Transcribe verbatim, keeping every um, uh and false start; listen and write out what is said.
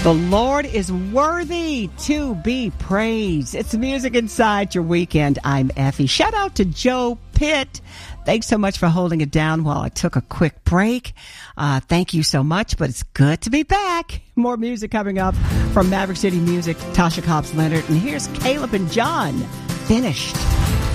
The Lord is worthy to be praised. It's music inside your weekend. I'm Effie. Shout out to Joe Pitt. Thanks so much for holding it down while I took a quick break. Uh, thank you so much, but it's good to be back. More music coming up from Maverick City Music, Tasha Cobbs Leonard. And here's Caleb and John, Finished.